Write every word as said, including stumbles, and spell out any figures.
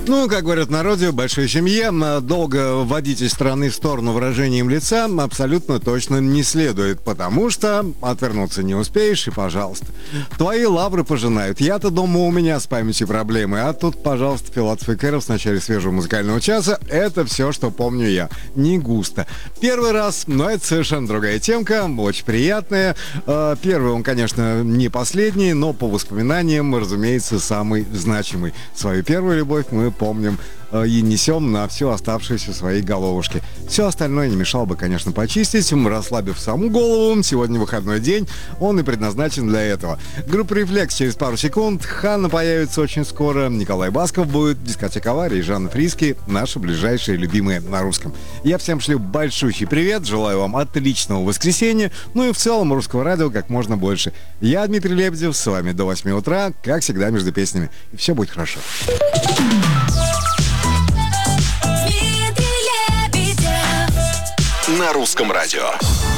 Ну, как говорят в народе, в большой семье долго вводить из стороны в сторону выражением лица абсолютно точно не следует, потому что отвернуться не успеешь, и пожалуйста. Твои лавры пожинают. Я-то дома у меня с памятью проблемы, а тут, пожалуйста, Филатов и Кэров в начале свежего музыкального часа. Это все, что помню я. Не густо. Первый раз, но это совершенно другая темка, очень приятная. Первый он, конечно, не последний, но по воспоминаниям, разумеется, самый значимый. Свою первую любовь мы помним и несем на всю оставшуюся своей головушке. Все остальное не мешало бы, конечно, почистить, расслабив саму голову. Сегодня выходной день, он и предназначен для этого. Группа «Рефлекс» через пару секунд, Ханна появится очень скоро, Николай Басков будет, дискотека «Авария» и Жанна Фриски, наши ближайшие любимые на русском. Я всем шлю большущий привет, желаю вам отличного воскресенья, ну и в целом русского радио как можно больше. Я Дмитрий Лебедев, с вами до восьми утра, как всегда между песнями. И все будет хорошо. На русском радио.